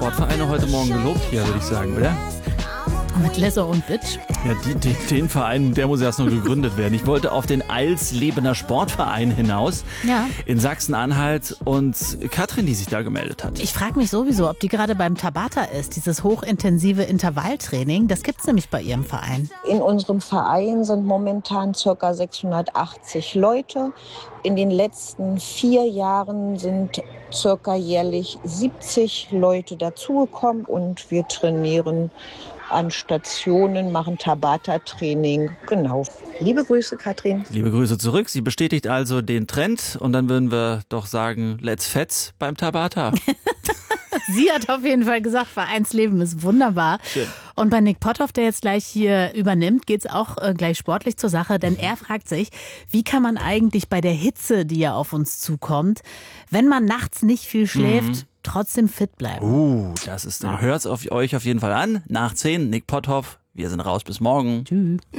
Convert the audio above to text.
Sportvereine heute Morgen gelobt hier, würde ich sagen, oder? Mit Lesser und Bitch. Ja, den Verein, der muss erst noch gegründet werden. Ich wollte auf den Eilslebener Sportverein hinaus Ja. in Sachsen-Anhalt und Katrin, die sich da gemeldet hat. Ich frage mich sowieso, ob die gerade beim Tabata ist, dieses hochintensive Intervalltraining. Das gibt's nämlich bei ihrem Verein. In unserem Verein sind momentan ca. 680 Leute. In den letzten 4 Jahren sind ca. jährlich 70 Leute dazugekommen und wir trainieren an Stationen, machen Tabata-Training. Genau. Liebe Grüße, Katrin. Liebe Grüße zurück. Sie bestätigt also den Trend und dann würden wir doch sagen, let's fetz beim Tabata. Sie hat auf jeden Fall gesagt, Vereinsleben ist wunderbar. Schön. Und bei Nick Potthoff, der jetzt gleich hier übernimmt, geht's auch gleich sportlich zur Sache. Denn er fragt sich, wie kann man eigentlich bei der Hitze, die ja auf uns zukommt, wenn man nachts nicht viel schläft, trotzdem fit bleiben? Das ist, hört's auf euch auf jeden Fall an. Nach 10, Nick Potthoff. Wir sind raus, bis morgen. Tschüss.